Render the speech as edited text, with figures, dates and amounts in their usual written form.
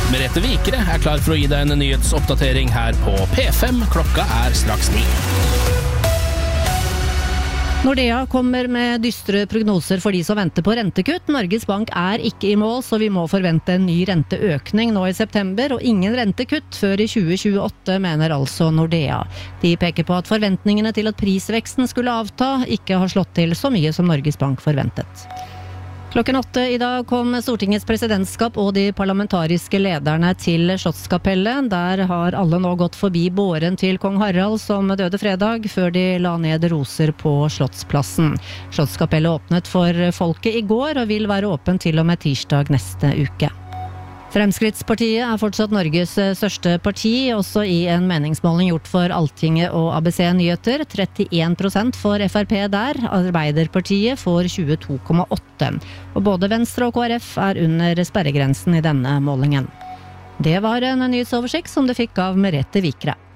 Merete Vikre er klar for å gi deg en nyhetsoppdatering her på P5. Klokka er straks 9. Nordea kommer med dystre prognoser for de som venter på rentekutt. Norges Bank er ikke i mål, så vi må forvente en ny renteøkning nå i september, og ingen rentekkutt før i 2028, mener altså Nordea. De peker på at forventningene til at prisveksten skulle avta ikke har slått til så mye som Norges Bank forventet. 8:00 i dag kom Stortingets presidentskap og de parlamentariske lederne til Slottskapellet. Der har alle nå gått forbi båren til kong Harald som døde fredag, før de la ned roser på Slottsplassen. Slottskapellet åpnet for folket i går og vil være åpen til og med tirsdag neste uke. Fremskrittspartiet er fortsatt Norges største parti, også i en meningsmåling gjort for Altinget og ABC Nyheter. 31% for FrP der, Arbeiderpartiet får 22,8%. Og både Venstre og KrF er under sperregrensen i denne målingen. Det var en nyhetsoversikt som du fikk av Merete Vikre.